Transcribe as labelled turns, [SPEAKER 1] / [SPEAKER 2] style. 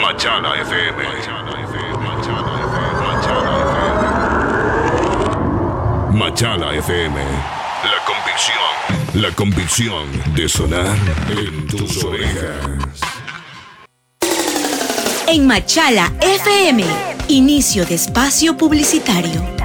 [SPEAKER 1] Machala FM. Machala FM. La convicción de sonar en tus orejas.
[SPEAKER 2] En Machala FM, inicio de espacio publicitario.